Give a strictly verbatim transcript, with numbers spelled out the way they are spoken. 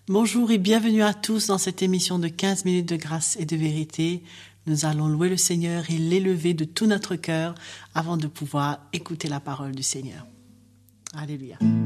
Bonjour et bienvenue à tous dans cette émission de quinze minutes de grâce et de vérité. Nous allons louer le Seigneur et l'élever de tout notre cœur avant de pouvoir écouter la parole du Seigneur. Alléluia.